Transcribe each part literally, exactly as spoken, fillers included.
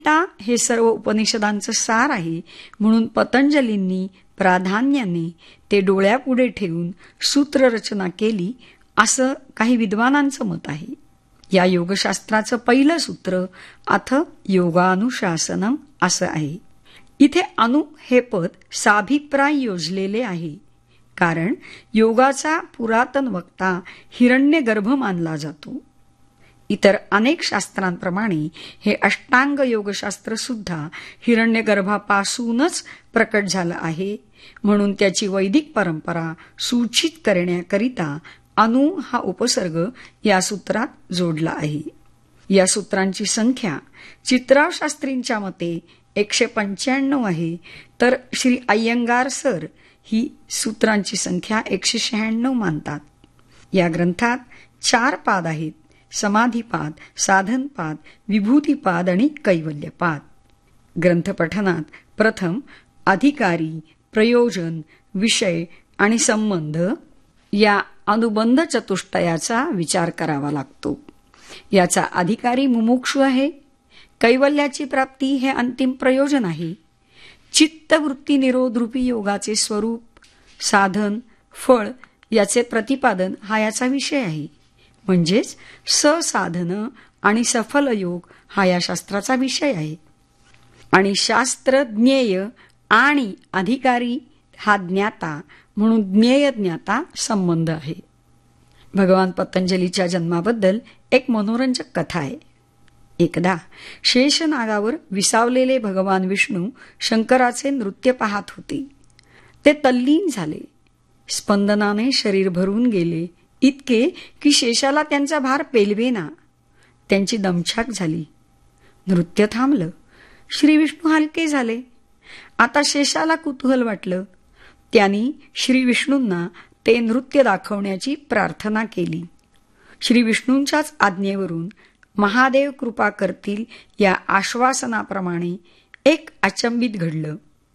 गीता हे सर्व उपनिषदांचं सार आहे, म्हणून पतंजलींनी प्राधान्याने ते डोळ्यापुढे ठेवून सूत्ररचना केली, असं काही विद्वानांचं मत आहे. या योगशास्त्राचं पहिलं सूत्र अथ योगानुशासनम असं आहे. इथे अनु हे पद साभिप्राय योजलेले आहे, कारण योगाचा पुरातन वक्ता हिरण्यगर्भ मानला जातो. इतर अनेक शास्त्रांप्रमाणे हे अष्टांग योगशास्त्र सुद्धा हिरण्यगर्भापासूनच प्रकट झालं आहे, म्हणून त्याची वैदिक परंपरा सूचित करण्याकरिता अनु हा उपसर्ग या सूत्रात जोडला आहे. या सूत्रांची संख्या चित्राव शास्त्रींच्या मते एकशे पंच्याण्णव आहे, तर श्री अय्यंगार सर ही सूत्रांची संख्या एकशे शहाण्णव मानतात. या ग्रंथात चार पाद आहेत: समाधीपाद, साधनपाद, विभूतीपाद आणि कैवल्यपाद. ग्रंथपठनात प्रथम अधिकारी, प्रयोजन, विषय आणि संबंध या अनुबंध चतुष्टयाचा विचार करावा लागतो. याचा अधिकारी मुमुक्षु आहे, कैवल्याची प्राप्ती हे अंतिम प्रयोजन आहे, चित्तवृत्ती निरोधरूपी योगाचे स्वरूप, साधन, फळ याचे प्रतिपादन हा याचा विषय आहे. म्हणजेच ससाधन आणि सफल योग हा या शास्त्राचा विषय आहे. आणि शास्त्र ज्ञेय आणि अधिकारी हा ज्ञाता, म्हणून ज्ञेय ज्ञाता संबंध आहे. भगवान पतंजलीच्या जन्माबद्दल एक मनोरंजक कथा आहे. एकदा शेषनागावर विसावलेले भगवान विष्णू शंकराचे नृत्य पाहत होते. ते तल्लीन झाले. स्पंदनाने शरीर भरून गेले, इतके की शेषाला त्यांचा भार पेलवेना. त्यांची दमछाक झाली. नृत्य थांबलं. श्री विष्णू हलके झाले. आता शेषाला कुतूहल वाटलं. त्यांनी श्री विष्णूंना ते नृत्य दाखवण्याची प्रार्थना केली. श्री विष्णूंच्याच आज्ञेवरून महादेव कृपा करतील या आश्वासनाप्रमाणे एक अचंबित घडलं.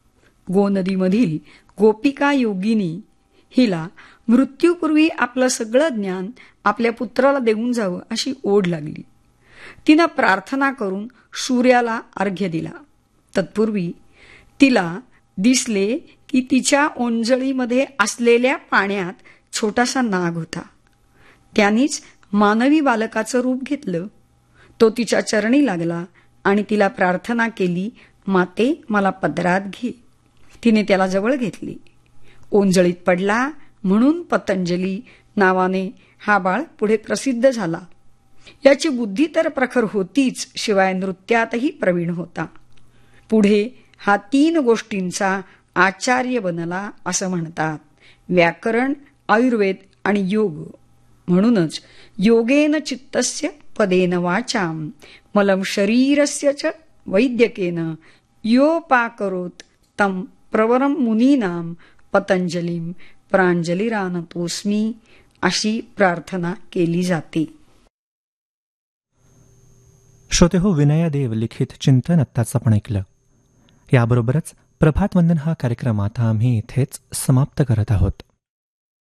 गोनदीमधील गोपिका योगिनी हिला मृत्यूपूर्वी आपलं सगळं ज्ञान आपल्या पुत्राला देऊन जावं अशी ओढ लागली. तिनं प्रार्थना करून सूर्याला अर्घ्य दिला. तत्पूर्वी तिला दिसले की तिच्या ओंजळीमध्ये असलेल्या पाण्यात छोटासा नाग होता. त्यानीच मानवी बालकाचं रूप घेतलं. तो तिच्या चरणी लागला आणि तिला प्रार्थना केली, माते मला पदरात घे. तिने त्याला जवळ घेतली. ओंजळीत पडला म्हणून पतंजली नावाने हा बाळ पुढे प्रसिद्ध झाला. याची बुद्धी तर प्रखर होतीच, शिवाय नृत्यातही प्रवीण होता. पुढे हा तीन गोष्टींचा आचार्य बनला असं म्हणतात: व्याकरण, आयुर्वेद आणि योग. म्हणूनच योगेन चित्तस्य पदेन वाचाम मलम शरीरस्य च वैद्यकेन योपाकरोत तम प्रवरम मुनीनाम पतंजलीम प्रांजलिरानतोस्मी अशी प्रार्थना केली जाते. श्रोते हो, विनया देव लिखित चिंतन आत्ताच आपण ऐकलं. याबरोबरच प्रभात वंदन हा कार्यक्रम आता आम्ही इथेच समाप्त करत आहोत.